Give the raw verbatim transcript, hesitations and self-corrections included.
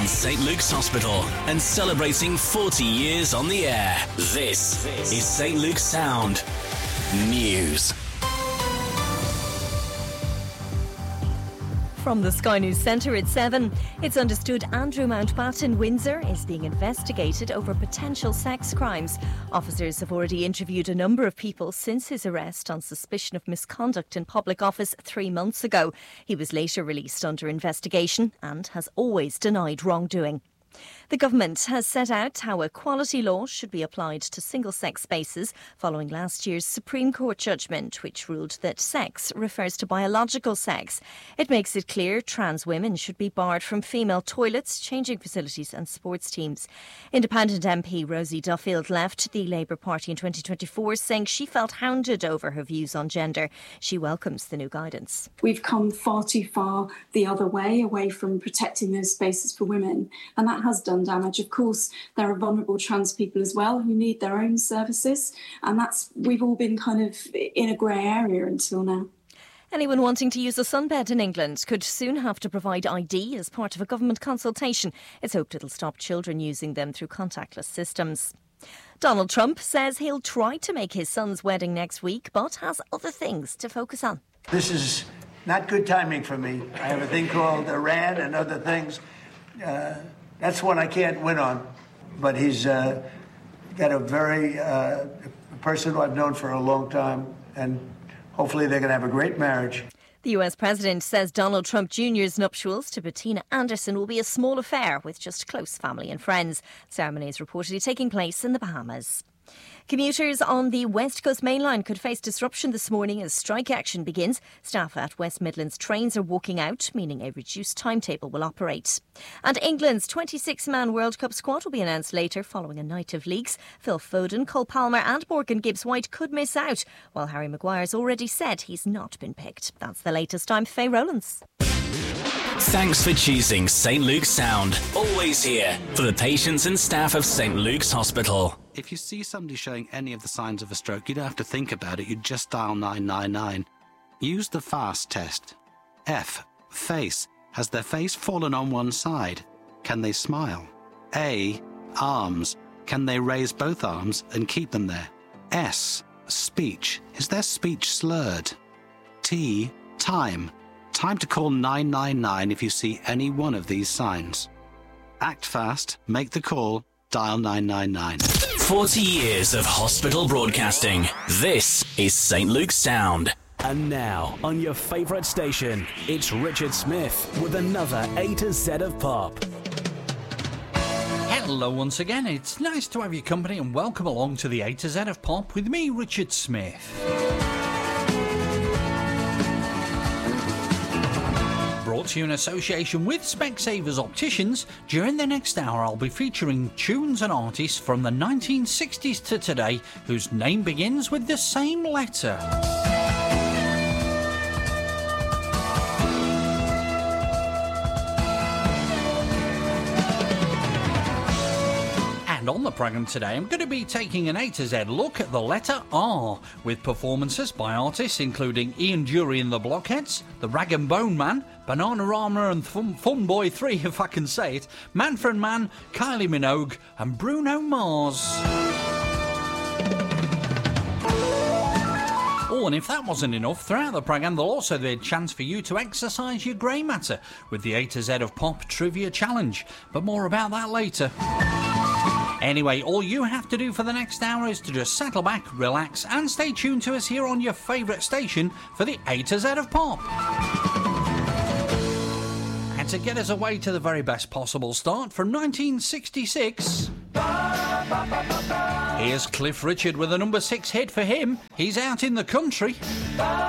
on Saint Luke's Hospital and celebrating forty years on the air. This is Saint Luke's Sound News. From the Sky News Centre at seven, it's understood Andrew Mountbatten Windsor is being investigated over potential sex crimes. Officers have already interviewed a number of people since his arrest on suspicion of misconduct in public office three months ago. He was later released under investigation and has always denied wrongdoing. The government has set out how equality law should be applied to single-sex spaces following last year's Supreme Court judgment, which ruled that sex refers to biological sex. It makes it clear trans women should be barred from female toilets, changing facilities and sports teams. Independent M P Rosie Duffield left the Labour Party in twenty twenty-four, saying she felt hounded over her views on gender. She welcomes the new guidance. We've come far too far the other way, away from protecting those spaces for women, and that has done damage. Of course, there are vulnerable trans people as well who need their own services, and that's we've all been kind of in a grey area until now. Anyone wanting to use a sunbed in England could soon have to provide I D as part of a government consultation. It's hoped it'll stop children using them through contactless systems. Donald Trump says he'll try to make his son's wedding next week, but has other things to focus on. This is not good timing for me. I have a thing called Iran and other things. Uh, That's one I can't win on, but he's uh, got a very uh, person who I've known for a long time, and hopefully they're going to have a great marriage. The U S president says Donald Trump Junior's nuptials to Bettina Anderson will be a small affair with just close family and friends. The ceremony is reportedly taking place in the Bahamas. Commuters on the West Coast Main Line could face disruption this morning as strike action begins. Staff at West Midlands trains are walking out, meaning a reduced timetable will operate. And England's twenty-six man World Cup squad will be announced later following a night of leaks. Phil Foden, Cole Palmer and Morgan Gibbs-White could miss out, while Harry Maguire's already said he's not been picked. That's the latest. I'm Faye Rowlands. Thanks for choosing Saint Luke's Sound. Always here for the patients and staff of Saint Luke's Hospital. If you see somebody showing any of the signs of a stroke, you don't have to think about it. You just dial nine nine nine. Use the FAST test. F. Face. Has their face fallen on one side? Can they smile? A. Arms. Can they raise both arms and keep them there? S. Speech. Is their speech slurred? T. Time. Time to call nine nine nine if you see any one of these signs. Act fast, make the call, dial nine nine nine. forty years of hospital broadcasting. This is Saint Luke's Sound. And now, on your favourite station, it's Richard Smith with another A to Z of Pop. Hello once again, it's nice to have your company and welcome along to the A to Z of Pop with me, Richard Smith. Brought to you in association with Specsavers Opticians. During the next hour I'll be featuring tunes and artists from the nineteen sixties to today whose name begins with the same letter. And on the programme today, I'm going to be taking an A to Z look at the letter R, with performances by artists including Ian Dury and the Blockheads, the Rag and Bone Man, Bananarama and Fun, Fun Boy three, if I can say it, Manfred Mann, Kylie Minogue and Bruno Mars. Oh, and if that wasn't enough, throughout the programme there'll also be a chance for you to exercise your grey matter with the A to Z of Pop Trivia Challenge, but more about that later. Anyway, all you have to do for the next hour is to just settle back, relax and stay tuned to us here on your favourite station for the A to Z of Pop. And to get us away to the very best possible start from nineteen sixty-six, here's Cliff Richard with a number six hit for him. He's out in the country.